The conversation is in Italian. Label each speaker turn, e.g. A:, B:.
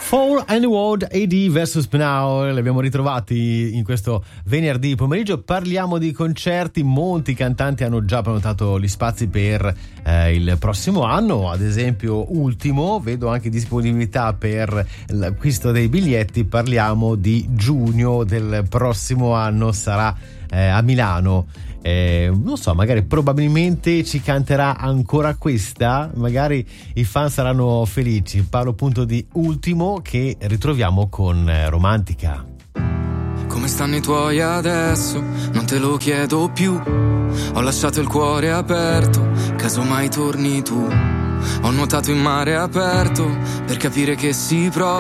A: Fall and World AD vs Now, li abbiamo ritrovati in questo venerdì pomeriggio. Parliamo di concerti, molti cantanti hanno già prenotato gli spazi per il prossimo anno, ad esempio Ultimo, vedo anche disponibilità per l'acquisto dei biglietti, parliamo di giugno del prossimo anno, sarà a Milano. Non so, magari probabilmente ci canterà ancora questa, magari i fan saranno felici. Parlo appunto di Ultimo, che ritroviamo con Romantica.
B: Come stanno i tuoi adesso? Non te lo chiedo più. Ho lasciato il cuore aperto, casomai torni tu. Ho nuotato in mare aperto per capire che si prova.